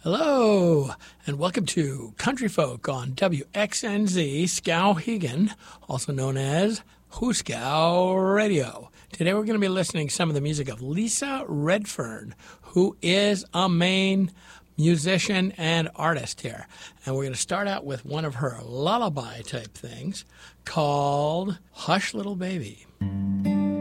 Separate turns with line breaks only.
Hello, and welcome to Country Folk on WXNZ Skowhegan, also known as Hooskow Radio. Today we're going to be listening to some of the music of Lisa Redfern, who is a Maine musician and artist here. And we're going to start out with one of her lullaby type things called Hush Little Baby.